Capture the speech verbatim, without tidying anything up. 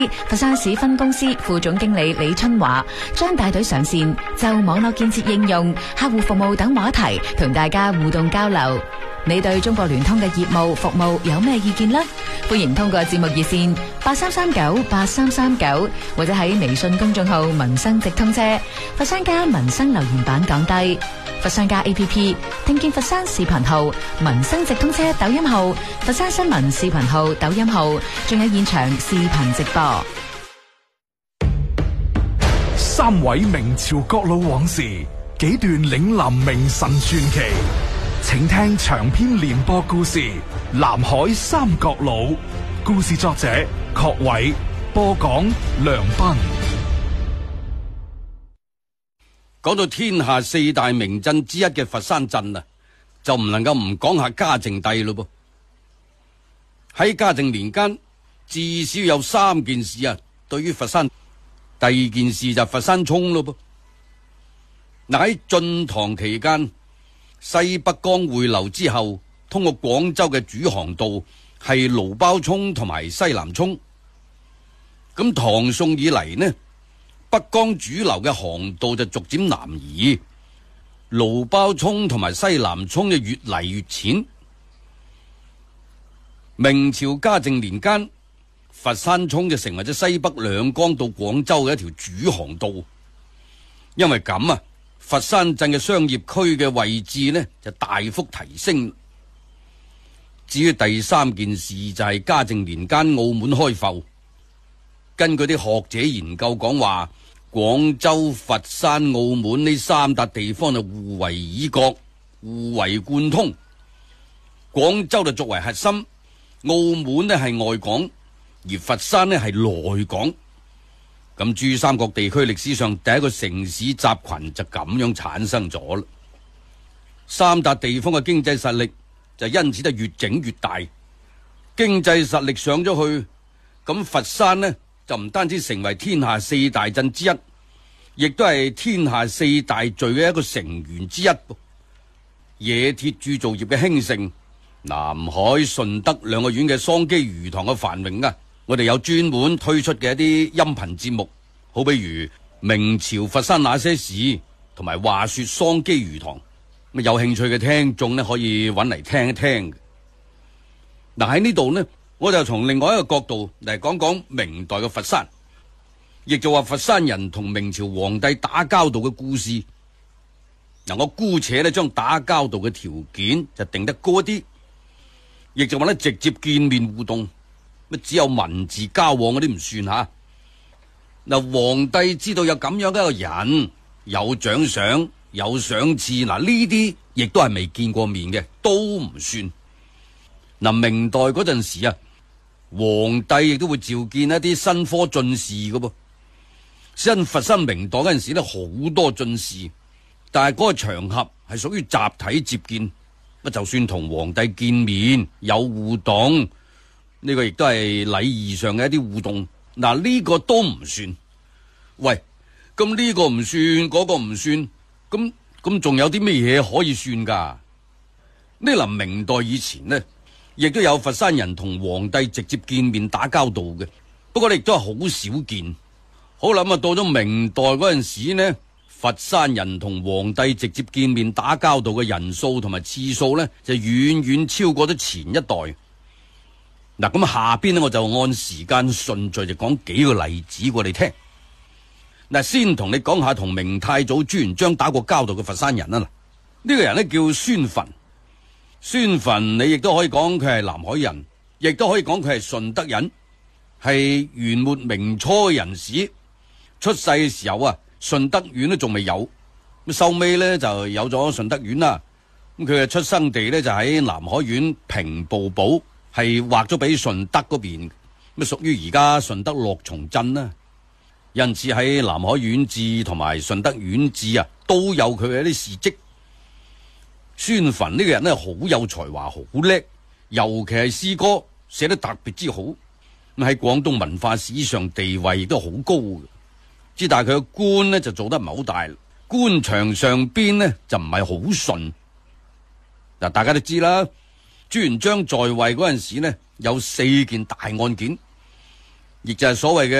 佛山市分公司副總經理李春華將帶隊上線，就網絡建設應用、客戶服務等話題同大家互動交流。你對中國聯通嘅業務服務有咩意見呢？歡迎通過節目熱線八三三九八三三九，或者喺微信公眾號民生直通車、佛山家民生留言板講低。佛山家 A P P 聽見佛山視頻號、民生直通車抖音號、佛山新聞視頻號抖音號，仲有現場視頻直播。 三位明朝國老往事，幾段嶺南名臣傳奇，請聽長篇連播故事《南海三國老》。故事作者郝偉，播講梁斌。 講到天下四大名鎮之一嘅佛山鎮啊，就唔能夠唔講下嘉靖帝咯噃。喺嘉靖年間，至少有三件事啊，對於佛山。第二件事就佛山涌咯噃。嗱，喺晉唐期間，西北江匯流之後，通過廣州嘅主航道係蘆苞涌同埋西南涌。咁唐宋以嚟呢，北江主流嘅航道就逐漸南移，蘆苞涌同埋西南涌就越嚟越淺。明朝嘉靖年間，佛山涌就成為咗西北兩江到廣州嘅一條主航道。因為咁啊，佛山鎮嘅商業區嘅位置呢就大幅提升。至於第三件事就係嘉靖年間澳門開埠。根據啲學者研究講話，廣州、佛山、澳門呢三笪地方就互為耳角，互為貫通。廣州就作為核心，澳門呢係外港，而佛山呢係內港。咁珠三角地區歷史上第一個城市集群就咁樣產生咗啦。三笪地方嘅經濟實力就因此就越整越大。經濟實力上咗去，咁佛山呢就唔單止成為天下四大鎮之一，亦都係天下四大聚嘅一個成員之一。冶鐵鑄造業嘅興盛，南海、順德兩個縣嘅桑基魚塘嘅繁榮啊，我哋有專門推出嘅一啲音頻節目，好比如明朝佛山那些事同埋話說桑基魚塘，咁有興趣嘅聽眾呢可以揾嚟聽一聽。嗱，喺呢度呢，我就從另外一個角度嚟講講明代嘅佛山，亦就話佛山人同明朝皇帝打交道嘅故事。嗱，我姑且呢將打交道嘅條件就定得高啲，亦就話呢直接見面互動，乜只有文字交往嗰啲唔算吓。嗱，皇帝知道有咁樣嘅一個人，有獎賞有賞賜，嗱呢啲亦都係未見過面嘅，都唔算。嗱，明代嗰陣時啊，皇帝亦都會召見一啲新科進士嘅噃。新佛山明代嗰陣時咧，好多進士，但係嗰個場合係屬於集體接見，乜就算同皇帝見面有互動，呢個亦都係禮儀上嘅一啲互動。嗱，呢個都唔算。喂，咁呢個唔算，嗰個唔算，咁咁仲有啲咩嘢可以算噶？呢臨明代以前呢，亦都有佛山人同皇帝直接見面打交道嘅，不過亦都係好少見。好啦，咁啊到咗明代嗰陣時呢，佛山人同皇帝直接見面打交道嘅人數同埋次數呢，就遠遠超過咗前一代。嗱，咁下邊呢，我就按時間順序就講幾個例子過你聽。嗱，先同你講下同明太祖朱元璋打過交道嘅佛山人啊。嗱，呢個人呢叫孫墳。孫墳你亦都可以講佢係南海人，亦都可以講佢係順德人，係元末明初嘅人士。出世嘅時候啊，順德縣都仲未有，咁收尾呢就有咗順德縣啦。咁佢嘅出生地呢就喺南海縣平埔堡，係劃咗俾順德嗰邊，咁屬於而家順德樂從鎮啦。因此喺南海縣志同埋順德縣志啊，都有佢嘅啲事跡。孫墳呢個人呢，好有才華，好叻，尤其係詩歌寫得特別之好。咁喺廣東文化史上地位亦都好高嘅。之但係佢嘅官呢就做得唔係好大，官場上邊呢就唔係好順。嗱，大家都知啦，朱元璋在位嗰陣時呢，有四件大案件。 亦就係所謂嘅